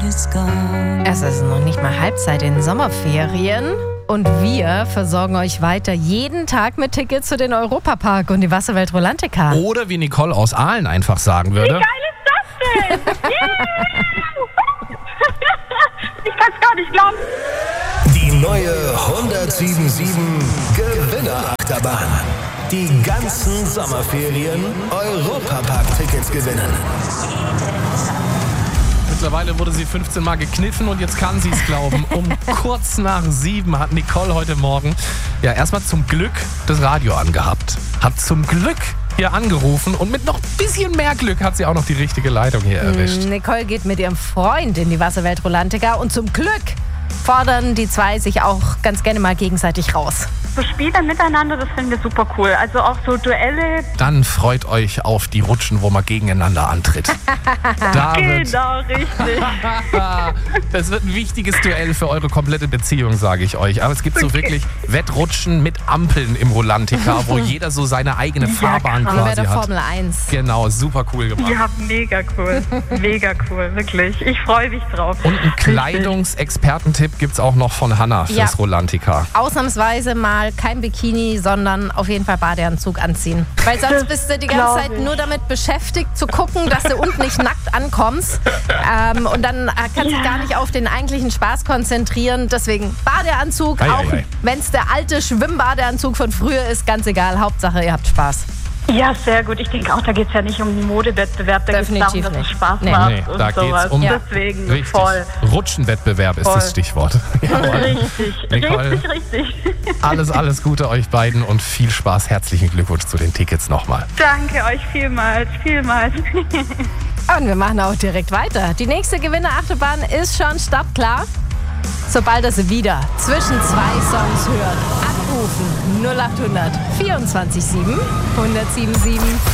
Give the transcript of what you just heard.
Es ist noch nicht mal Halbzeit in den Sommerferien. Und wir versorgen euch weiter jeden Tag mit Tickets zu den Europapark und die Wasserwelt Rolantica. Oder wie Nicole aus Aalen einfach sagen würde. Wie geil ist das denn? Ich kann es gar nicht glauben. Die neue 1077 Gewinnerachterbahn. Die ganzen Sommerferien Europapark-Tickets gewinnen. Mittlerweile wurde sie 15 Mal gekniffen und jetzt kann sie es glauben. Um kurz nach 7 hat Nicole heute Morgen erstmal zum Glück das Radio angehabt. Hat zum Glück hier angerufen und mit noch ein bisschen mehr Glück hat sie auch noch die richtige Leitung hier erwischt. Nicole geht mit ihrem Freund in die Wasserwelt Rolantica und zum Glück fordern die zwei sich auch ganz gerne mal gegenseitig raus. So Spiele miteinander, das finden wir super cool. Also auch so Duelle. Dann freut euch auf die Rutschen, wo man gegeneinander antritt. Genau, richtig. Das wird ein wichtiges Duell für eure komplette Beziehung, sage ich euch. Aber es gibt so wirklich Wettrutschen mit Ampeln im Rolantica, wo jeder so seine eigene Fahrbahn Wie bei quasi der hat. Formel 1. Genau, super cool gemacht. Ja, mega cool. Mega cool, wirklich. Ich freue mich drauf. Und einen Kleidungsexpertentipp gibt es auch noch von Hannah fürs Rolantica. Ausnahmsweise mal kein Bikini, sondern auf jeden Fall Badeanzug anziehen. Weil sonst bist du die ganze Zeit nur damit beschäftigt, zu gucken, dass du unten nicht nackt ankommst. Und dann kannst du dich gar nicht auf den eigentlichen Spaß konzentrieren. Deswegen Badeanzug, auch wenn es der alte Schwimmbadeanzug von früher ist, ganz egal. Hauptsache, ihr habt Spaß. Ja, sehr gut. Ich denke auch, da geht es ja nicht um den Modewettbewerb, da geht es darum, dass es Spaß macht und da sowas. Geht's um Deswegen richtig. Voll. Rutschenwettbewerb ist das Stichwort. Richtig, Nicole, richtig. Alles Gute euch beiden und viel Spaß. Herzlichen Glückwunsch zu den Tickets nochmal. Danke euch vielmals. Und wir machen auch direkt weiter. Die nächste Gewinnerachterbahn ist schon startklar. Sobald ihr sie wieder zwischen zwei Songs hört, anrufen 0800 24 7 1077.